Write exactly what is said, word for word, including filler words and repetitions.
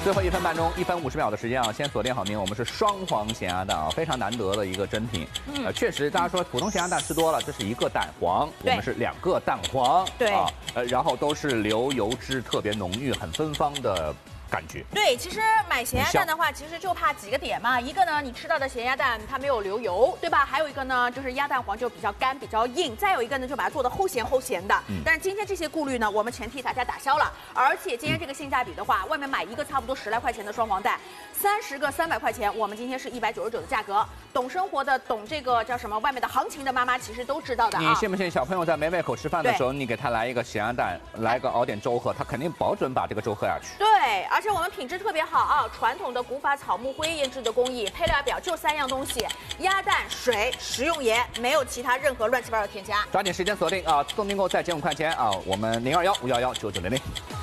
最后一分半钟，一分五十秒的时间啊，先锁定好您，我们是双黄咸鸭蛋啊，非常难得的一个珍品。嗯，呃，确实，大家说普通咸鸭蛋吃多了，这是一个蛋黄，我们是两个蛋黄， 对啊，呃，然后都是流油脂特别浓郁、很芬芳的感觉。 对，其实买咸鸭蛋的话，其实就怕几个点嘛。一个呢，你吃到的咸鸭蛋它没有流油，对吧？还有一个呢，就是鸭蛋黄就比较干、比较硬。再有一个呢，就把它做的齁咸齁咸的。嗯。但是今天这些顾虑呢，我们全替大家打消了。而且今天这个性价比的话，外面买一个差不多十来块钱的双黄蛋，三十个三百块钱，我们今天是一百九十九的价格。懂生活的、懂这个叫什么外面的行情的妈妈，其实都知道的啊。 你信不信小朋友在没胃口吃饭的时候，你给他来一个咸鸭蛋，来个熬点粥喝，他肯定保准把这个粥喝下去。 对，而且我们品质特别好啊，传统的古法草木灰腌制的工艺，配料表就三样东西：鸭蛋、水、食用盐，没有其他任何乱七八糟的添加。 抓紧时间锁定啊！自动订购在节目快前啊，我们零二幺五幺幺九九零零。